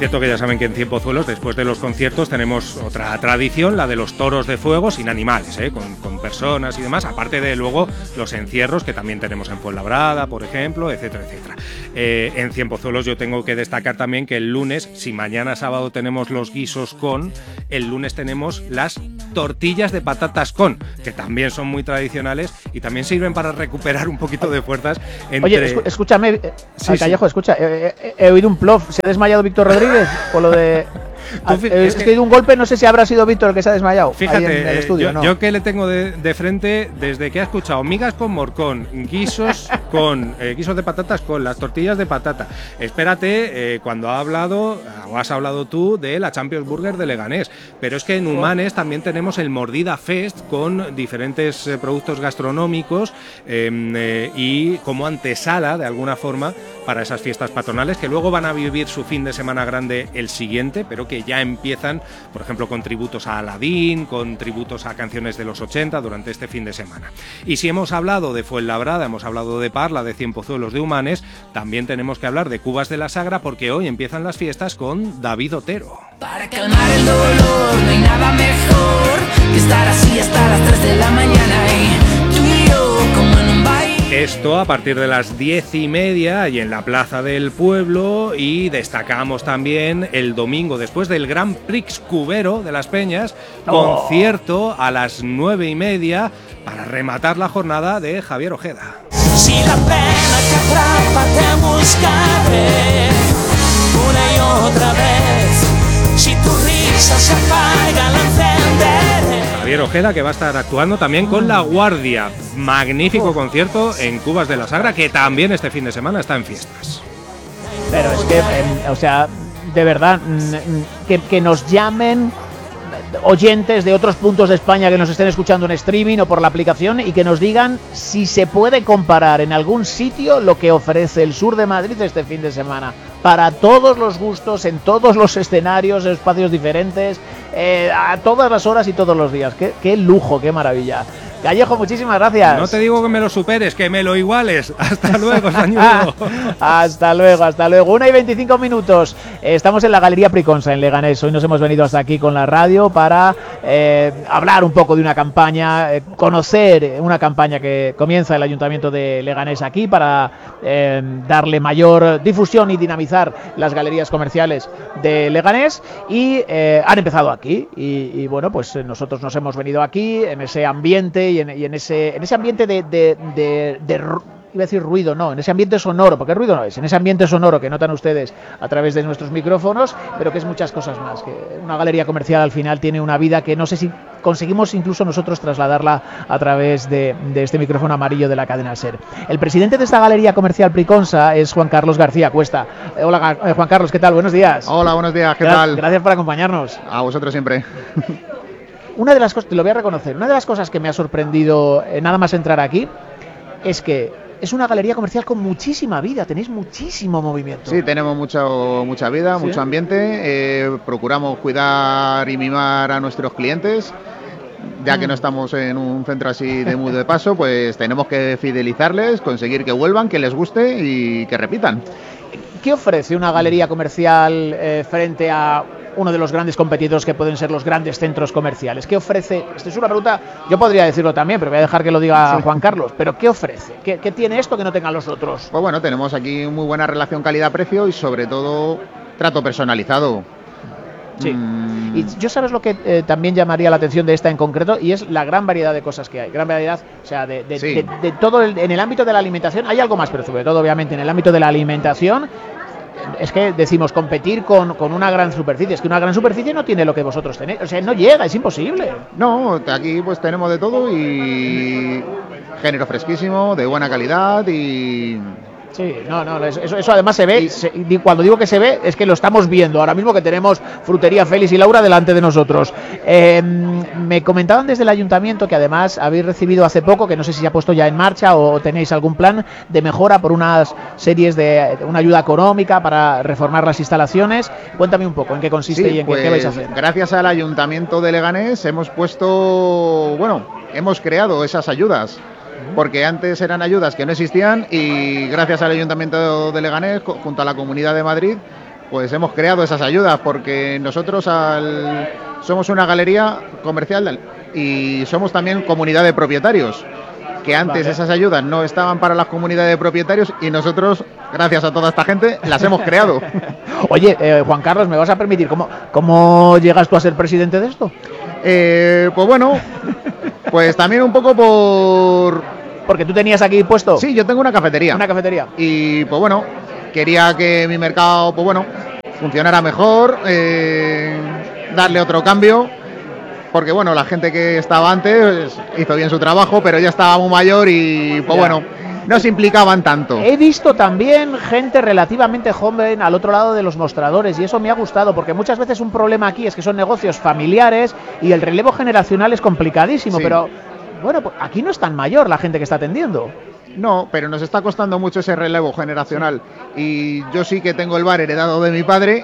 cierto que ya saben que en Cienpozuelos, después de los conciertos, tenemos otra tradición, la de los toros de fuego sin animales, con personas y demás, aparte de luego los encierros que también tenemos en Fuenlabrada, por ejemplo, etcétera, etcétera. En Cienpozuelos yo tengo que destacar también que el lunes, si mañana sábado tenemos los guisos con, el lunes tenemos las tortillas de patatas con, que también son muy tradicionales y también sirven para recuperar un poquito de fuerzas. Oye, escúchame, sí, Callejo, escucha, he oído un plof. ¿Se ha desmayado Víctor Rodríguez? Por lo de... Es que un golpe, no sé si habrá sido Víctor el que se ha desmayado. Fíjate, en el estudio, yo que le tengo de frente, desde que ha escuchado migas con morcón, guisos con guisos de patatas con las tortillas de patata. Espérate, cuando ha hablado, o has hablado tú, de la Champions Burger de Leganés. Pero es que en Humanes también tenemos el Mordida Fest con diferentes productos gastronómicos y como antesala, de alguna forma, para esas fiestas patronales que luego van a vivir su fin de semana grande el siguiente, pero que ya empiezan, por ejemplo, con tributos a Aladín, con tributos a canciones de los 80 durante este fin de semana. Y si hemos hablado de Fuenlabrada, hemos hablado de Parla, de Cienpozuelos, de Humanes, también tenemos que hablar de Cubas de la Sagra, porque hoy empiezan las fiestas con David Otero. Para calmar el dolor no hay nada mejor que estar así hasta las 3 de la mañana y tú y yo como en un baile. Esto a partir de las 10:30 y en la Plaza del Pueblo, y destacamos también el domingo, después del Grand Prix Cubero de Las Peñas, concierto a las 9:30 para rematar la jornada de Javier Ojeda. Si la pena te atrapa te buscaré una y otra vez, si tu risa se apaga la encenderé. Javier Ojeda, que va a estar actuando también con La Guardia. Magnífico concierto en Cubas de la Sagra, que también este fin de semana está en fiestas. Pero es que, o sea, de verdad, que nos llamen oyentes de otros puntos de España que nos estén escuchando en streaming o por la aplicación y que nos digan si se puede comparar en algún sitio lo que ofrece el sur de Madrid este fin de semana. Para todos los gustos, en todos los escenarios, espacios diferentes, a todas las horas y todos los días. Qué lujo, qué maravilla. Callejo, muchísimas gracias. No te digo que me lo superes, que me lo iguales. Hasta luego, Sañudo. Hasta luego, hasta luego. 1:25. Estamos en la Galería Priconsa, en Leganés. Hoy nos hemos venido hasta aquí con la radio para hablar un poco de una campaña, conocer una campaña que comienza el Ayuntamiento de Leganés aquí para darle mayor difusión y dinamizar las galerías comerciales de Leganés. Y han empezado aquí. Y bueno, pues nosotros nos hemos venido aquí en ese ambiente y en ese ambiente de iba a decir ruido, no, en ese ambiente sonoro, porque ruido no es, en ese ambiente sonoro que notan ustedes a través de nuestros micrófonos, pero que es muchas cosas más, que una galería comercial al final tiene una vida que no sé si conseguimos incluso nosotros trasladarla a través de este micrófono amarillo de la cadena SER. El presidente de esta galería comercial Priconsa es Juan Carlos García Cuesta. Hola, Juan Carlos, ¿qué tal? Buenos días. Hola, buenos días, ¿qué tal? Gracias por acompañarnos. A vosotros siempre. Una de las cosas, te lo voy a reconocer, una de las cosas que me ha sorprendido nada más entrar aquí es que es una galería comercial con muchísima vida, tenéis muchísimo movimiento. Sí, tenemos mucha vida, ¿sí? Mucho ambiente, procuramos cuidar y mimar a nuestros clientes, ya que no estamos en un centro así de muy de paso, pues tenemos que fidelizarles, conseguir que vuelvan, que les guste y que repitan. ¿Qué ofrece una galería comercial frente a uno de los grandes competidores que pueden ser los grandes centros comerciales? ¿Qué ofrece? Esta es una pregunta, yo podría decirlo también, pero voy a dejar que lo diga Juan Carlos. ¿Pero qué ofrece? ¿Qué tiene esto que no tengan los otros? Pues bueno, tenemos aquí muy buena relación calidad-precio y sobre todo trato personalizado. Sí. Y yo sabes lo que también llamaría la atención de esta en concreto, y es la gran variedad de cosas que hay. Gran variedad, o sea, de todo en el ámbito de la alimentación. Hay algo más, pero sobre todo, obviamente, en el ámbito de la alimentación. Es que decimos competir con una gran superficie. Es que una gran superficie no tiene lo que vosotros tenéis. O sea, no llega, es imposible. No, aquí pues tenemos de todo y género fresquísimo, de buena calidad y... Sí, no, eso además se ve, cuando digo que se ve, es que lo estamos viendo ahora mismo, que tenemos Frutería Félix y Laura delante de nosotros. Me comentaban desde el ayuntamiento que además habéis recibido hace poco, que no sé si se ha puesto ya en marcha o tenéis algún plan de mejora por unas series de una ayuda económica para reformar las instalaciones. Cuéntame un poco en qué consiste y en qué vais a hacer. Gracias al ayuntamiento de Leganés hemos creado esas ayudas. Porque antes eran ayudas que no existían y gracias al Ayuntamiento de Leganés, junto a la Comunidad de Madrid, pues hemos creado esas ayudas, porque nosotros somos una galería comercial y somos también comunidad de propietarios, que antes esas ayudas no estaban para las comunidades de propietarios y nosotros, gracias a toda esta gente, las hemos creado. Oye, Juan Carlos, ¿me vas a permitir? ¿Cómo llegas tú a ser presidente de esto? Pues bueno, pues también un poco Porque tú tenías aquí puesto... Sí, yo tengo una cafetería. Una cafetería. Y pues bueno, quería que mi mercado, pues bueno, funcionara mejor, darle otro cambio, porque bueno, la gente que estaba antes hizo bien su trabajo, pero ya estaba muy mayor y pues bueno, no se implicaban tanto. He visto también gente relativamente joven al otro lado de los mostradores y eso me ha gustado, porque muchas veces un problema aquí es que son negocios familiares y el relevo generacional es complicadísimo, Sí. pero bueno, pues aquí no es tan mayor la gente que está atendiendo. No, pero nos está costando mucho ese relevo generacional y yo sí que tengo el bar heredado de mi padre,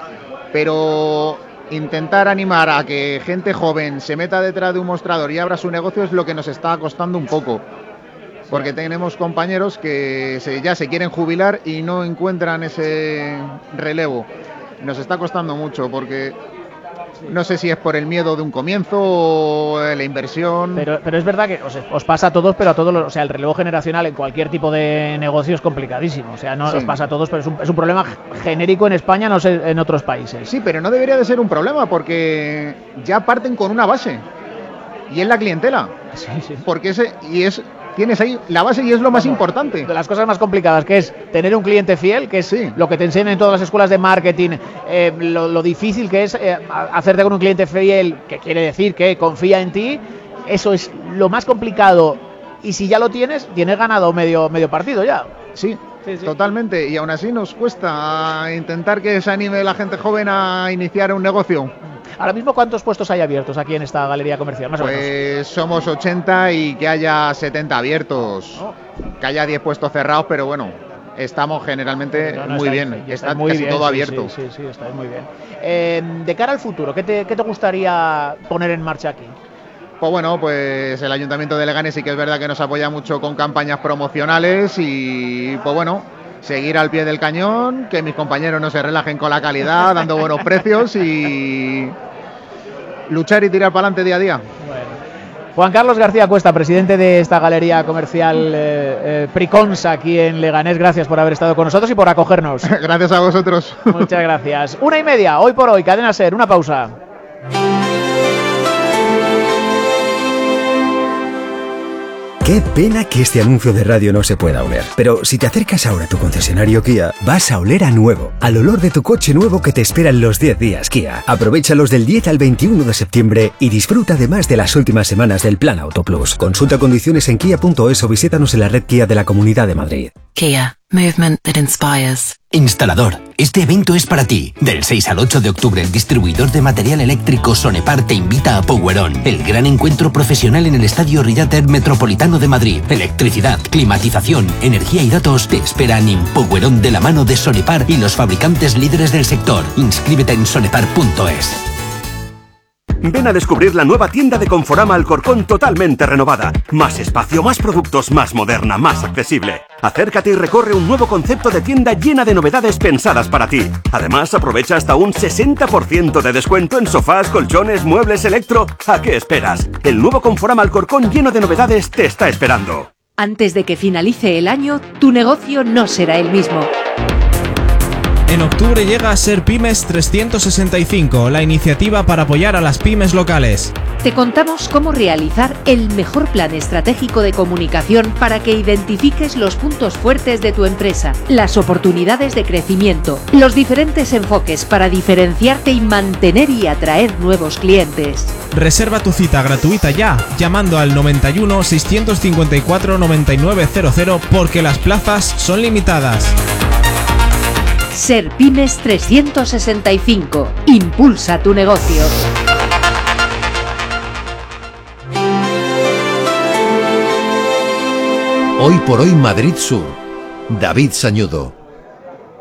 pero intentar animar a que gente joven se meta detrás de un mostrador y abra su negocio es lo que nos está costando un poco, porque tenemos compañeros que ya se quieren jubilar y no encuentran ese relevo. Nos está costando mucho porque no sé si es por el miedo de un comienzo o la inversión. Pero es verdad que os pasa a todos, pero a todos, o sea, el relevo generacional en cualquier tipo de negocio es complicadísimo. O sea, no Sí. os pasa a todos, pero es un problema genérico en España, no sé, en otros países. Sí, pero no debería de ser un problema porque ya parten con una base y es la clientela. Sí, sí. Porque tienes ahí la base y es lo más importante. De las cosas más complicadas, que es tener un cliente fiel, que es Sí. lo que te enseñan en todas las escuelas de marketing, lo difícil que es hacerte con un cliente fiel, que quiere decir que confía en ti, eso es lo más complicado. Y si ya lo tienes ganado medio partido ya. Sí, Sí, sí. totalmente. Y aún así nos cuesta intentar que se anime la gente joven a iniciar un negocio. Ahora mismo, ¿cuántos puestos hay abiertos aquí en esta galería comercial? Más o menos. Pues somos 80 y que haya 70 abiertos. Que haya 10 puestos cerrados, pero bueno, estamos generalmente No, muy estáis- bien. estáis Está muy casi bien, todo sí, abierto. Sí, estáis muy bien. De cara al futuro, ¿qué te gustaría poner en marcha aquí? Pues bueno, pues el Ayuntamiento de Leganés sí que es verdad que nos apoya mucho con campañas promocionales y pues bueno, seguir al pie del cañón, que mis compañeros no se relajen con la calidad, dando buenos precios y luchar y tirar para adelante día a día. Juan Carlos García Cuesta, presidente de esta galería comercial Priconsa aquí en Leganés, gracias por haber estado con nosotros y por acogernos. Gracias a vosotros. Muchas gracias. 1:30, hoy por hoy, Cadena SER, una pausa. Qué pena que este anuncio de radio no se pueda oler. Pero si te acercas ahora a tu concesionario Kia, vas a oler a nuevo, al olor de tu coche nuevo que te esperan los 10 días Kia. Aprovéchalos del 10 al 21 de septiembre y disfruta además de las últimas semanas del Plan Auto Plus. Consulta condiciones en kia.es o visítanos en la red Kia de la Comunidad de Madrid. Kia, movement that inspires. Instalador, este evento es para ti. Del 6 al 8 de octubre, el distribuidor de material eléctrico Sonepar te invita a Power On, el gran encuentro profesional en el Estadio Riater Metropolitano de Madrid. Electricidad, climatización, energía y datos te esperan en Power On de la mano de Sonepar y los fabricantes líderes del sector. Inscríbete en sonepar.es. Ven a descubrir la nueva tienda de Conforama Alcorcón totalmente renovada. Más espacio, más productos, más moderna, más accesible. Acércate y recorre un nuevo concepto de tienda llena de novedades pensadas para ti. Además, aprovecha hasta un 60% de descuento en sofás, colchones, muebles, electro. ¿A qué esperas? El nuevo Conforama Alcorcón lleno de novedades te está esperando. Antes de que finalice el año, tu negocio no será el mismo. En octubre llega a Ser Pymes 365, la iniciativa para apoyar a las pymes locales. Te contamos cómo realizar el mejor plan estratégico de comunicación para que identifiques los puntos fuertes de tu empresa, las oportunidades de crecimiento, los diferentes enfoques para diferenciarte y mantener y atraer nuevos clientes. Reserva tu cita gratuita ya, llamando al 91 654 9900 porque las plazas son limitadas. Ser Pymes 365. Impulsa tu negocio. Hoy por hoy Madrid Sur. David Sañudo.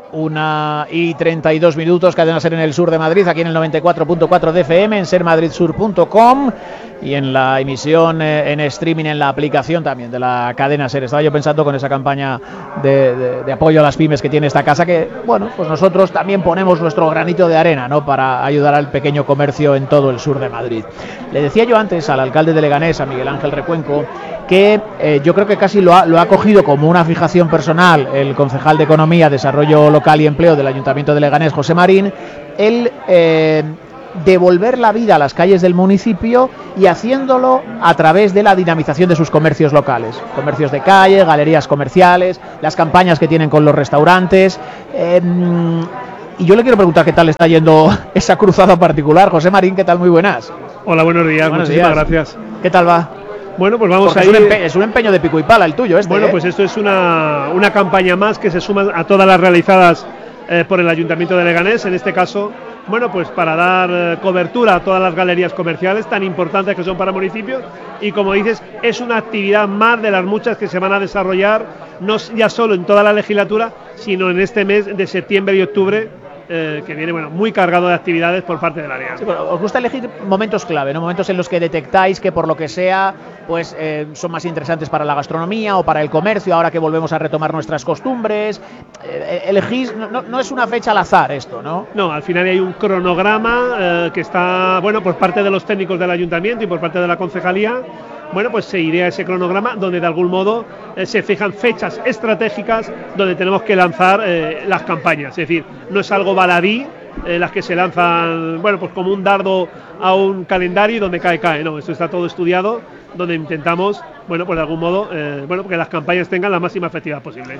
1:32, cadena SER en el sur de Madrid, aquí en el 94.4 de FM, en sermadridsur.com y en la emisión en streaming en la aplicación también de la cadena SER. Estaba yo pensando con esa campaña de apoyo a las pymes que tiene esta casa, que bueno, pues nosotros también ponemos nuestro granito de arena, ¿no?, para ayudar al pequeño comercio en todo el sur de Madrid. Le decía yo antes al alcalde de Leganés, a Miguel Ángel Recuenco, que yo creo que casi lo ha cogido como una fijación personal el concejal de Economía, Desarrollo Local y Empleo del Ayuntamiento de Leganés, José Marín, el devolver la vida a las calles del municipio y haciéndolo a través de la dinamización de sus comercios locales, comercios de calle, galerías comerciales, las campañas que tienen con los restaurantes. Y yo le quiero preguntar qué tal está yendo esa cruzada particular. José Marín, ¿qué tal? Muy buenas. Hola, buenos días, muchísimas gracias. ¿Qué tal va? Bueno, pues vamos a ir. Es un empeño de pico y pala el tuyo, Bueno, pues esto es una campaña más que se suma a todas las realizadas por el Ayuntamiento de Leganés, en este caso, bueno, pues para dar cobertura a todas las galerías comerciales tan importantes que son para municipios, y como dices, es una actividad más de las muchas que se van a desarrollar, no ya solo en toda la legislatura, sino en este mes de septiembre y octubre, que viene muy cargado de actividades por parte del área. Sí, pero os gusta elegir momentos clave, ¿no? Momentos en los que detectáis que por lo que sea pues son más interesantes para la gastronomía o para el comercio, ahora que volvemos a retomar nuestras costumbres. Elegís, no es una fecha al azar esto, ¿no? No, al final hay un cronograma que está, por parte de los técnicos del ayuntamiento y por parte de la concejalía. Bueno, pues se iría a ese cronograma donde de algún modo se fijan fechas estratégicas donde tenemos que lanzar las campañas. Es decir, no es algo baladí, las que se lanzan, pues como un dardo a un calendario y donde cae. No, esto está todo estudiado, donde intentamos, pues de algún modo, que las campañas tengan la máxima efectividad posible.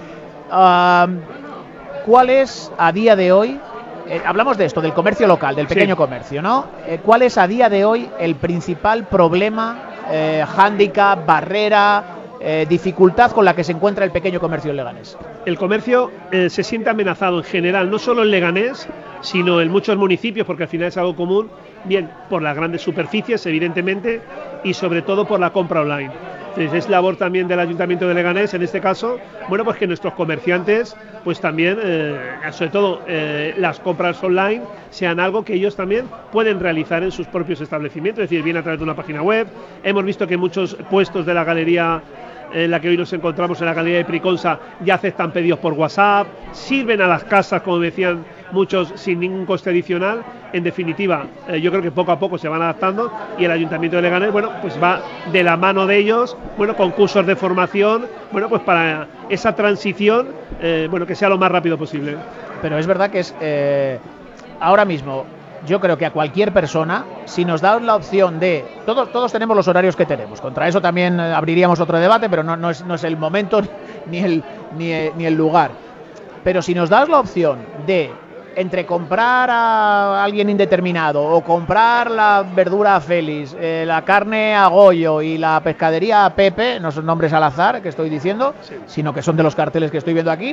¿Cuál es a día de hoy? Hablamos de esto, del comercio local, del pequeño comercio, ¿no? ¿Cuál es a día de hoy el principal problema, hándicap, barrera, dificultad con la que se encuentra el pequeño comercio en Leganés? El comercio se siente amenazado en general, no solo en Leganés, sino en muchos municipios, porque al final es algo común, bien por las grandes superficies, evidentemente, y sobre todo por la compra online. Entonces es labor también del Ayuntamiento de Leganés, en este caso, pues que nuestros comerciantes, pues también, sobre todo las compras online, sean algo que ellos también pueden realizar en sus propios establecimientos, es decir, bien a través de una página web. Hemos visto que muchos puestos de la galería en la que hoy nos encontramos, en la galería de Priconsa, ya aceptan pedidos por WhatsApp, sirven a las casas, como decían muchos, sin ningún coste adicional. En definitiva, yo creo que poco a poco se van adaptando y el Ayuntamiento de Leganés, pues va de la mano de ellos, con cursos de formación, pues para esa transición, que sea lo más rápido posible. Pero es verdad que es ahora mismo, yo creo que a cualquier persona, si nos da la opción de... Todos tenemos los horarios que tenemos. Contra eso también abriríamos otro debate, pero no es el momento ni el lugar. Pero si nos das la opción de, entre comprar a alguien indeterminado o comprar la verdura a Félix, la carne a Goyo y la pescadería a Pepe, no son nombres al azar que estoy diciendo, sino que son de los carteles que estoy viendo aquí,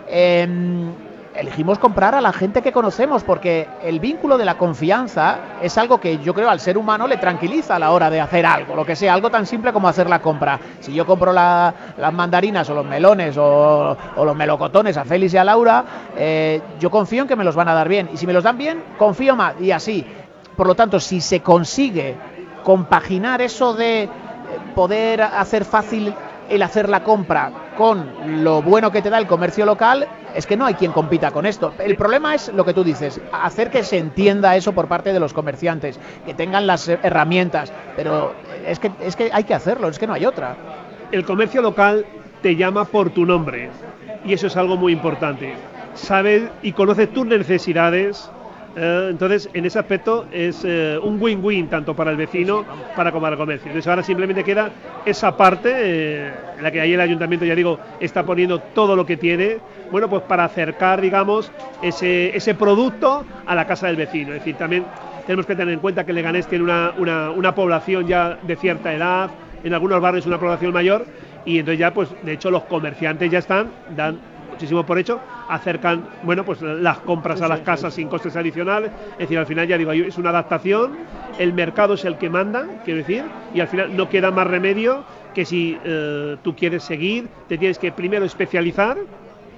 elegimos comprar a la gente que conocemos, porque el vínculo de la confianza es algo que yo creo al ser humano le tranquiliza a la hora de hacer algo, lo que sea, algo tan simple como hacer la compra. Si yo compro las mandarinas o los melones o los melocotones a Félix y a Laura, yo confío en que me los van a dar bien, y si me los dan bien, confío más, y así. Por lo tanto, si se consigue compaginar eso de poder hacer fácil el hacer la compra con lo bueno que te da el comercio local, es que no hay quien compita con esto. El problema es lo que tú dices, hacer que se entienda eso por parte de los comerciantes, que tengan las herramientas, pero es que hay que hacerlo, es que no hay otra. El comercio local te llama por tu nombre, y eso es algo muy importante. Sabe y conoce tus necesidades. Entonces, en ese aspecto es un win-win tanto para el vecino como para el comercio. Entonces, ahora simplemente queda esa parte en la que ahí el ayuntamiento, ya digo, está poniendo todo lo que tiene, pues para acercar, digamos, ese producto a la casa del vecino. Es decir, también tenemos que tener en cuenta que Leganés tiene una población ya de cierta edad, en algunos barrios una población mayor, y entonces ya, pues de hecho, los comerciantes ya dan muchísimo por hecho, acercan las compras a las casas sin costes adicionales. Es decir, al final, ya digo, es una adaptación, el mercado es el que manda, quiero decir, y al final no queda más remedio que si tú quieres seguir, te tienes que primero especializar,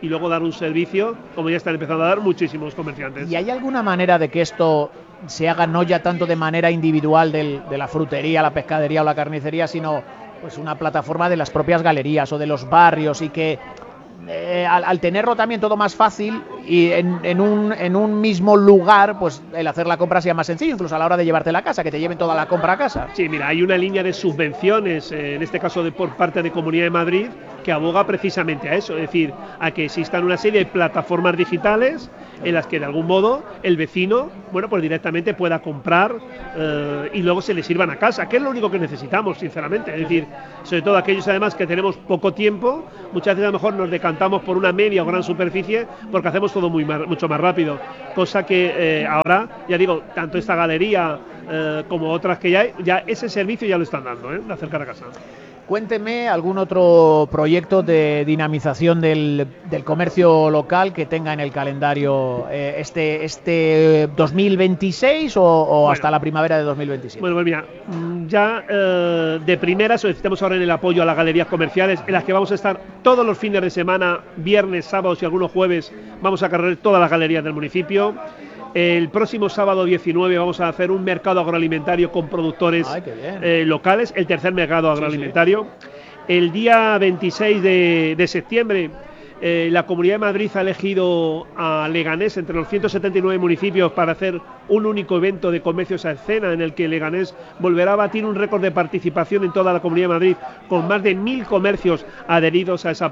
y luego dar un servicio como ya están empezando a dar muchísimos comerciantes. ¿Y hay alguna manera de que esto se haga no ya tanto de manera individual de la frutería, la pescadería o la carnicería, sino pues una plataforma de las propias galerías o de los barrios, y que al tenerlo también todo más fácil y en un mismo lugar, pues el hacer la compra sea más sencillo, incluso a la hora de llevarte la casa, que te lleven toda la compra a casa? Sí, mira, hay una línea de subvenciones, en este caso por parte de Comunidad de Madrid, que aboga precisamente a eso, es decir, a que existan una serie de plataformas digitales en las que de algún modo el vecino, bueno, pues directamente pueda comprar y luego se le sirvan a casa, que es lo único que necesitamos, sinceramente. Es decir, sobre todo aquellos además que tenemos poco tiempo, muchas veces a lo mejor nos decantamos por una media o gran superficie porque hacemos todo mucho más rápido, cosa que ahora, ya digo, tanto esta galería como otras que ya hay, ya ese servicio ya lo están dando, de acercar a casa. Cuénteme algún otro proyecto de dinamización del comercio local que tenga en el calendario este 2026 o bueno, hasta la primavera de 2027. Bueno, pues mira, ya de primera solicitamos ahora en el apoyo a las galerías comerciales, en las que vamos a estar todos los fines de semana, viernes, sábados y algunos jueves, vamos a cargar todas las galerías del municipio. El próximo sábado 19 vamos a hacer un mercado agroalimentario con productores locales, el tercer mercado agroalimentario. Sí. El día 26 de septiembre la Comunidad de Madrid ha elegido a Leganés entre los 179 municipios para hacer un único evento de comercios a escena, en el que Leganés volverá a batir un récord de participación en toda la Comunidad de Madrid, con más de 1.000 comercios adheridos a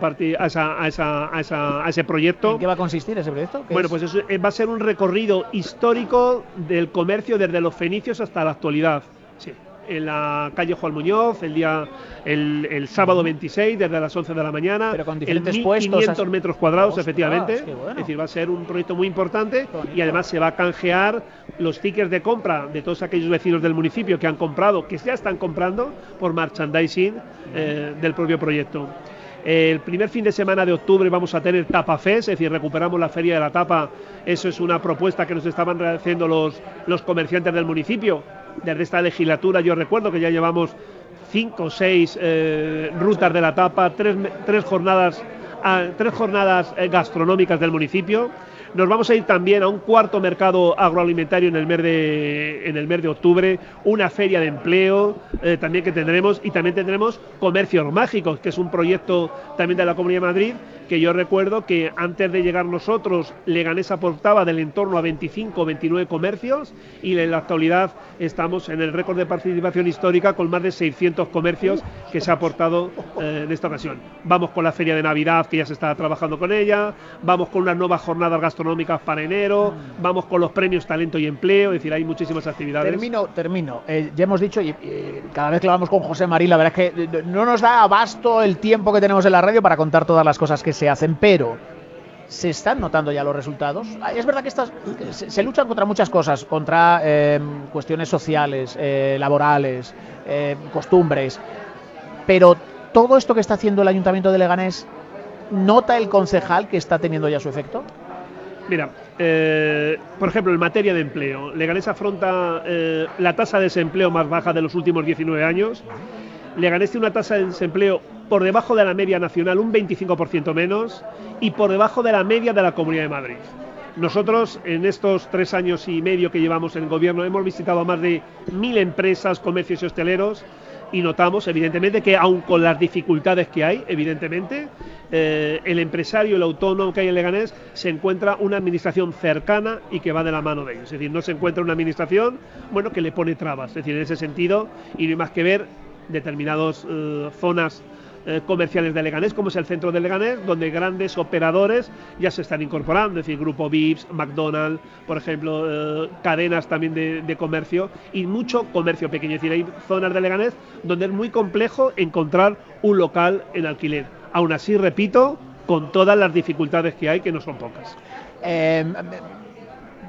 ese proyecto. ¿En qué va a consistir ese proyecto? Bueno, pues eso va a ser un recorrido histórico del comercio desde los fenicios hasta la actualidad. Sí. En la calle Juan Muñoz, el sábado 26, desde las 11 de la mañana, pero con diferentes en 1.500 puestos, metros cuadrados, efectivamente. Bueno. Es decir, va a ser un proyecto muy importante y además se va a canjear los tickets de compra de todos aquellos vecinos del municipio que han comprado, que ya están comprando, por merchandising del propio proyecto. El primer fin de semana de octubre vamos a tener Tapa Fest, es decir, recuperamos la Feria de la Tapa. Eso es una propuesta que nos estaban haciendo los comerciantes del municipio. Desde esta legislatura yo recuerdo que ya llevamos 5 o 6 rutas de la tapa, tres jornadas gastronómicas del municipio. Nos vamos a ir también a un cuarto mercado agroalimentario en el mes de octubre, una feria de empleo también que tendremos, y también tendremos Comercios Mágicos, que es un proyecto también de la Comunidad de Madrid, que yo recuerdo que antes de llegar nosotros, Leganés aportaba del entorno a 25 o 29 comercios, y en la actualidad estamos en el récord de participación histórica con más de 600 comercios que se ha aportado en esta ocasión. Vamos con la Feria de Navidad, que ya se está trabajando con ella, vamos con unas nuevas jornadas gastronómicas para enero, vamos con los premios Talento y Empleo, es decir, hay muchísimas actividades. Termino. Ya hemos dicho, y cada vez que hablamos con José Marín, la verdad es que no nos da abasto el tiempo que tenemos en la radio para contar todas las cosas que se hacen, pero ¿se están notando ya los resultados? Es verdad que se luchan contra muchas cosas, contra cuestiones sociales, laborales, costumbres, pero todo esto que está haciendo el Ayuntamiento de Leganés, ¿nota el concejal que está teniendo ya su efecto? Mira, por ejemplo, en materia de empleo, Leganés afronta la tasa de desempleo más baja de los últimos 19 años. Leganés tiene una tasa de desempleo por debajo de la media nacional, un 25% menos, y por debajo de la media de la Comunidad de Madrid. Nosotros, en estos 3 años y medio que llevamos en el gobierno, hemos visitado a más de 1.000 empresas, comercios y hosteleros, y notamos, evidentemente, que aun con las dificultades que hay, evidentemente, el empresario, el autónomo que hay en Leganés, se encuentra una administración cercana y que va de la mano de ellos. Es decir, no se encuentra una administración, bueno, que le pone trabas. Es decir, en ese sentido, y no hay más que ver determinadas zonas comerciales de Leganés, como es el centro de Leganés, donde grandes operadores ya se están incorporando, es decir, Grupo Vips, McDonald's, por ejemplo, cadenas también de comercio, y mucho comercio pequeño. Es decir, hay zonas de Leganés donde es muy complejo encontrar un local en alquiler. Aún así, repito, con todas las dificultades que hay, que no son pocas.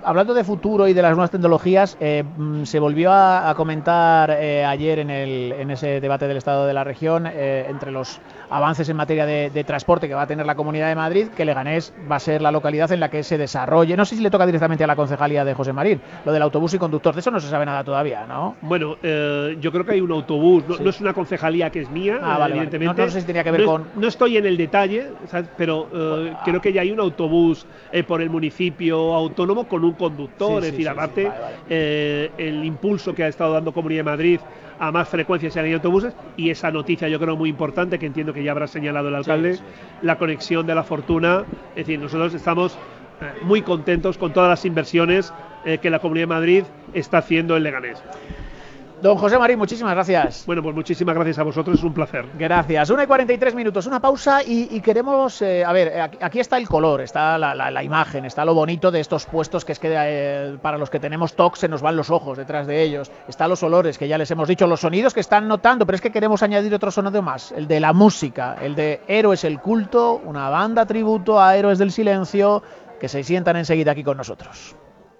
hablando de futuro y de las nuevas tecnologías, se volvió a comentar ayer en ese debate del Estado de la Región, entre los avances en materia de transporte que va a tener la Comunidad de Madrid, que Leganés va a ser la localidad en la que se desarrolle. No sé si le toca directamente a la concejalía de José Marín, lo del autobús y conductor. De eso no se sabe nada todavía, ¿no? Bueno, yo creo que hay un autobús, no es una concejalía que es mía, vale, evidentemente. Vale. No sé si tenía que ver con... No estoy en el detalle, ¿sabes? Pero creo que ya hay un autobús por el municipio autónomo con un conductor, es decir, aparte vale. El impulso que ha estado dando Comunidad de Madrid a más frecuencias en autobuses, y esa noticia yo creo muy importante, que entiendo que ya habrá señalado el alcalde, la conexión de La Fortuna. Es decir, nosotros estamos muy contentos con todas las inversiones que la Comunidad de Madrid está haciendo en Leganés. Don José Marín, muchísimas gracias. Bueno, pues muchísimas gracias a vosotros, es un placer. Gracias. 1:43, una pausa y queremos, aquí está el color, está la imagen, está lo bonito de estos puestos, que es que para los que tenemos TOC se nos van los ojos detrás de ellos, están los olores que ya les hemos dicho, los sonidos que están notando, pero es que queremos añadir otro sonido más, el de la música, el de Héroes el Culto, una banda tributo a Héroes del Silencio, que se sientan enseguida aquí con nosotros.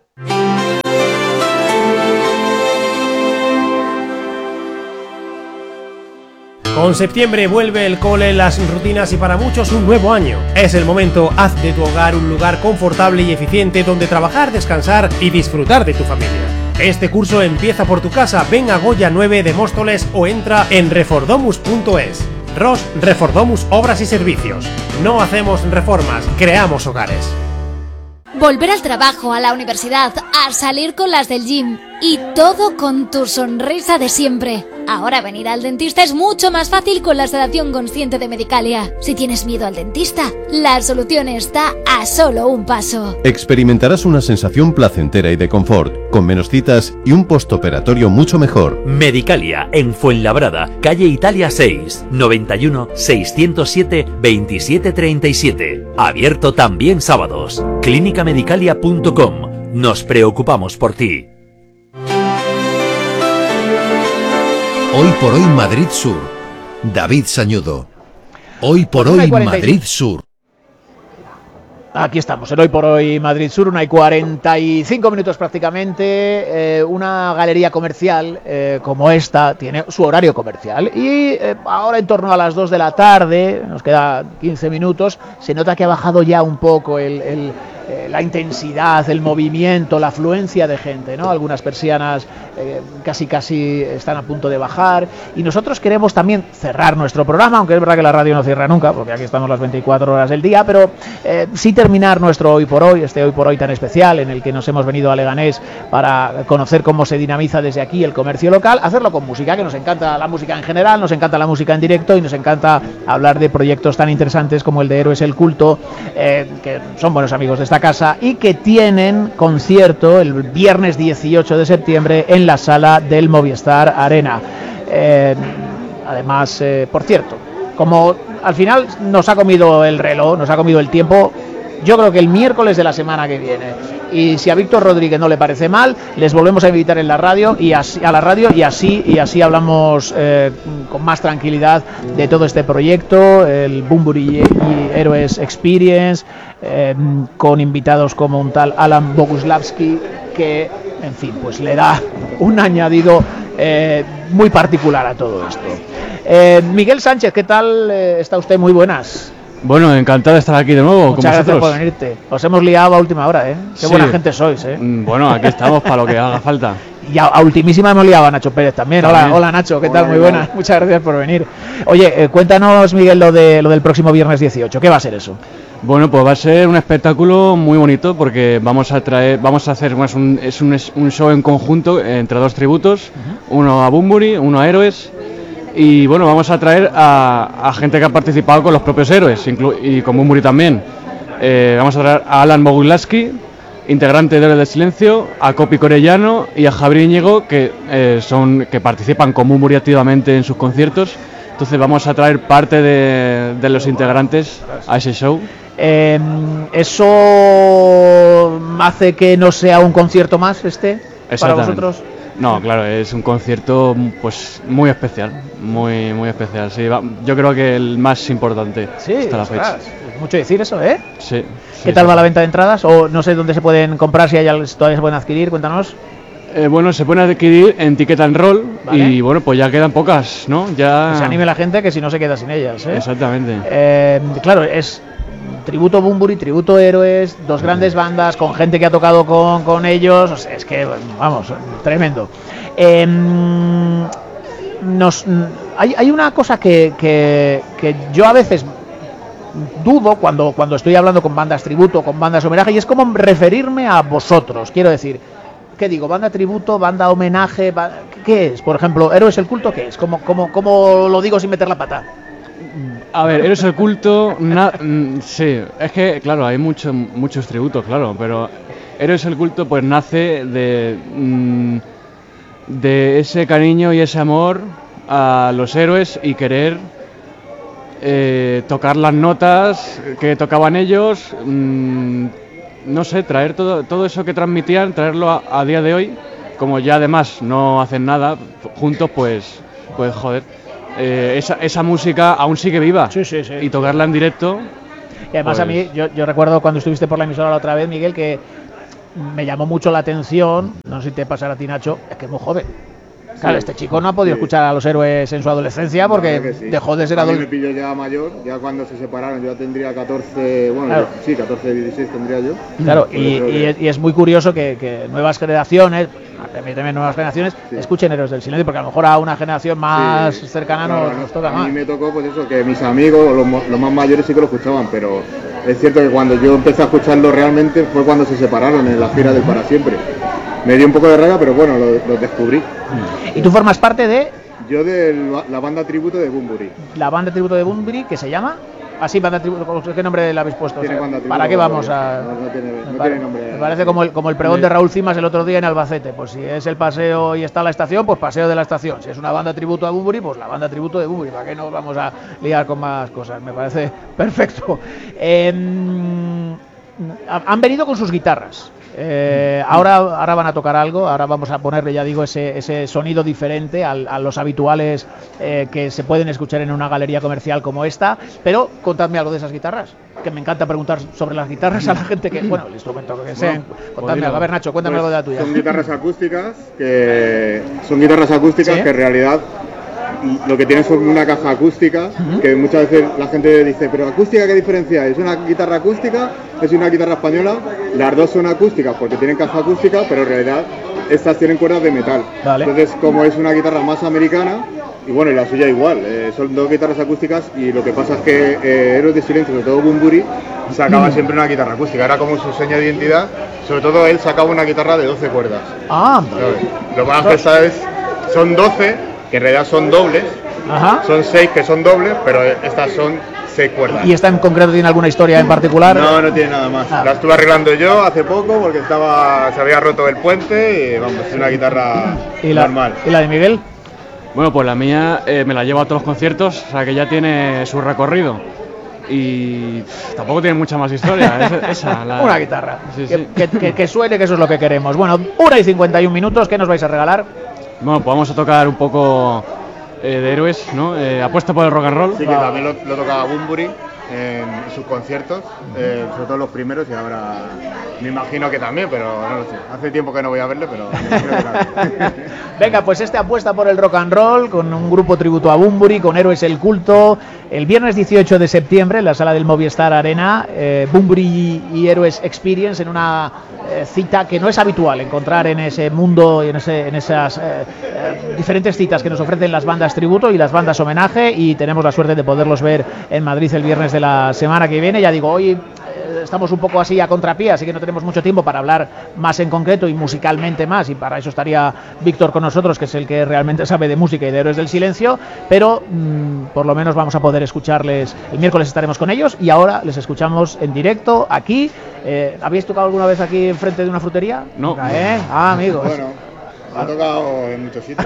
Con septiembre vuelve el cole, las rutinas y para muchos un nuevo año. Es el momento, haz de tu hogar un lugar confortable y eficiente donde trabajar, descansar y disfrutar de tu familia. Este curso empieza por tu casa, ven a Goya 9 de Móstoles o entra en refordomus.es. ROS Refordomus Obras y Servicios. No hacemos reformas, creamos hogares. Volver al trabajo, a la universidad, a salir con las del gym y todo con tu sonrisa de siempre. Ahora venir al dentista es mucho más fácil con la sedación consciente de Medicalia. Si tienes miedo al dentista, la solución está a solo un paso. Experimentarás una sensación placentera y de confort, con menos citas y un postoperatorio mucho mejor. Medicalia, en Fuenlabrada, calle Italia 6, 91 607 2737. Abierto también sábados. Clínicamedicalia.com. Nos preocupamos por ti. Hoy por hoy Madrid Sur. David Sañudo. Hoy por hoy Madrid Sur. Aquí estamos, el Hoy por hoy Madrid Sur, 1:45 prácticamente. Una galería comercial como esta tiene su horario comercial y ahora en torno a las 2 de la tarde, nos queda 15 minutos, se nota que ha bajado ya un poco la intensidad, el movimiento, la afluencia de gente, ¿no? Algunas persianas casi están a punto de bajar y nosotros queremos también cerrar nuestro programa, aunque es verdad que la radio no cierra nunca, porque aquí estamos las 24 horas del día, pero sí terminar nuestro Hoy por Hoy, este Hoy por Hoy tan especial en el que nos hemos venido a Leganés para conocer cómo se dinamiza desde aquí el comercio local, hacerlo con música, que nos encanta la música en general, nos encanta la música en directo y nos encanta hablar de proyectos tan interesantes como el de Héroes el Culto, que son buenos amigos de esta casa y que tienen concierto el viernes 18 de septiembre en la sala del Movistar Arena. Además, por cierto, como al final nos ha comido el reloj, nos ha comido el tiempo, yo creo que el miércoles de la semana que viene, y si a Víctor Rodríguez no le parece mal, les volvemos a invitar en la radio y así hablamos con más tranquilidad de todo este proyecto, el Bunbury y Héroes Experience, con invitados como un tal Alan Boguslavski, que en fin, pues le da un añadido muy particular a todo esto. Miguel Sánchez, ¿qué tal está usted? Muy buenas. Bueno, encantado de estar aquí de nuevo. Muchas gracias por venirte. Os hemos liado a última hora, ¿eh? Qué buena gente sois, ¿eh? Bueno, aquí estamos para lo que haga falta. Y a ultimísima hemos liado a Nacho Pérez también. Hola Nacho, ¿qué tal? Muy buenas. Muchas gracias por venir. Oye, cuéntanos, Miguel, lo del próximo viernes 18. ¿Qué va a ser eso? Bueno, pues va a ser un espectáculo muy bonito porque vamos a hacer un show en conjunto entre dos tributos, uno a Bunbury, uno a Héroes. Y bueno, vamos a traer a gente que ha participado con los propios Héroes y con Bunbury también. Vamos a traer a Alan Boguslavski, integrante de Héroes del Silencio, a Copi Corellano y a Javier Íñigo, que participan con Bunbury activamente en sus conciertos. Entonces vamos a traer parte de los integrantes a ese show. ¿Eso hace que no sea un concierto más para vosotros? No, claro, es un concierto pues muy especial, muy especial. Sí, yo creo que el más importante hasta la fecha. mucho decir eso, ¿eh? Sí. ¿Qué tal va la venta de entradas? O no sé dónde se pueden comprar, si todavía se pueden adquirir, cuéntanos. Bueno, se pueden adquirir en Ticket and Roll, Vale. y bueno, pues ya quedan pocas, ¿no? Ya... Que se anime la gente, que si no se queda sin ellas, ¿eh? Exactamente. Claro, es tributo Bunbury, tributo Héroes, dos grandes bandas con gente que ha tocado con ellos, o sea, es que, vamos, tremendo. Hay una cosa que yo a veces dudo cuando estoy hablando con bandas tributo, con bandas homenaje, y es como referirme a vosotros. Quiero decir, ¿qué digo? ¿Banda tributo? ¿Banda homenaje? ¿Qué es? Por ejemplo, ¿Héroes el culto qué es? ¿Cómo lo digo sin meter la pata? A ver, Héroes el culto, sí, es que, claro, hay muchos tributos, claro, pero Héroes el culto pues nace de ese cariño y ese amor a los héroes y querer tocar las notas que tocaban ellos, no sé, traer todo eso que transmitían, traerlo a día de hoy, como ya además no hacen nada juntos, pues joder, esa música aún sigue viva. Sí. Y tocarla en directo. Y además a mí, yo recuerdo cuando estuviste por la emisora la otra vez, Miguel, que me llamó mucho la atención, no sé si te pasará a ti, Nacho, es que es muy joven. Claro, este chico no ha podido escuchar a los Héroes en su adolescencia porque dejó de ser adulto. adulto. A mí me pilló ya mayor, ya cuando se separaron, yo ya tendría 14, bueno, claro. 14, 16 tendría yo. Claro, y es muy curioso que nuevas generaciones, permíteme, nuevas generaciones, escuchen Héroes del Silencio, porque a lo mejor a una generación más cercana nos toca más. A mí me tocó, pues eso, que mis amigos, los más mayores sí que lo escuchaban, pero es cierto que cuando yo empecé a escucharlo realmente fue cuando se separaron en la gira del Para Siempre. Me dio un poco de rabia, pero bueno, lo descubrí. ¿Y tú formas parte de...? Yo de la banda tributo de Bunbury. La banda tributo de Bunbury, ¿que se llama? Así, banda tributo, ¿qué nombre le habéis puesto? Tiene banda tributo, ¿Para qué vamos a...? No tiene nombre. Me parece como el pregón de Raúl Cimas el otro día en Albacete. Pues si es el paseo y está la estación, pues paseo de la estación. Si es una banda tributo a Bunbury, pues la banda tributo de Bunbury. ¿Para qué nos vamos a liar con más cosas? Me parece perfecto. Han venido con sus guitarras. Ahora van a tocar algo, ahora vamos a ponerle, ya digo, ese sonido diferente a los habituales que se pueden escuchar en una galería comercial como esta, pero contadme algo de esas guitarras, que me encanta preguntar sobre las guitarras a la gente que, bueno, el instrumento que sea, contadme algo. A ver, Nacho, cuéntame algo de la tuya. Son guitarras acústicas que en realidad lo que tienen son una caja acústica, que muchas veces la gente dice, pero acústica, ¿qué diferencia? ¿Es una guitarra acústica? ¿Es una guitarra española? Las dos son acústicas porque tienen caja acústica, pero en realidad estas tienen cuerdas de metal. Vale. Entonces, como es una guitarra más americana, y bueno, y la suya igual, son dos guitarras acústicas, y lo que pasa es que Héroes de Silencio, sobre todo Bunbury, sacaba siempre una guitarra acústica, era como su seña de identidad. Sobre todo él sacaba una guitarra de 12 cuerdas. Lo más que sabes, son 12, que en realidad son dobles. Ajá. Son 6 que son dobles, pero estas son 6 cuerdas. ¿Y esta en concreto tiene alguna historia en particular? No tiene nada más. La estuve arreglando yo hace poco porque se había roto el puente y vamos, es una guitarra normal. ¿Y la de Miguel? Bueno, pues la mía me la llevo a todos los conciertos, o sea que ya tiene su recorrido. Y tampoco tiene mucha más historia. Una guitarra. Sí. Que suene, que eso es lo que queremos. Bueno, 1:51 minutos, ¿qué nos vais a regalar? Bueno, pues vamos a tocar un poco de Héroes, ¿no? Apuesta por el rock and roll. Sí, que también lo tocaba Bunbury en sus conciertos, sobre todo los primeros, y ahora me imagino que también, pero no lo sé. Hace tiempo que no voy a verle, pero me imagino que también. Venga, pues apuesta por el rock and roll, con un grupo tributo a Bunbury, con Héroes el culto, el viernes 18 de septiembre en la sala del Movistar Arena, Bunbury y Héroes Experience, en una cita que no es habitual encontrar en ese mundo y en esas diferentes citas que nos ofrecen las bandas tributo y las bandas homenaje, y tenemos la suerte de poderlos ver en Madrid el viernes de la semana que viene. Ya digo, hoy estamos un poco así a contrapié, así que no tenemos mucho tiempo para hablar más en concreto y musicalmente más, y para eso estaría Víctor con nosotros, que es el que realmente sabe de música y de Héroes del Silencio, pero por lo menos vamos a poder escucharles. El miércoles estaremos con ellos y ahora les escuchamos en directo aquí. ¿Habéis tocado alguna vez aquí enfrente de una frutería? No. Amigos. Bueno, ha tocado en muchos sitios.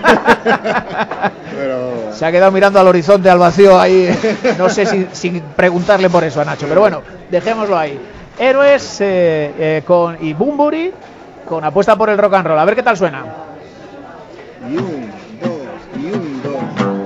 Pero... Se ha quedado mirando al horizonte, al vacío ahí. No sé sin preguntarle por eso a Nacho, pero bueno, dejémoslo ahí. Héroes y Bunbury con apuesta por el rock and roll. A ver qué tal suena. Y 1, 2, y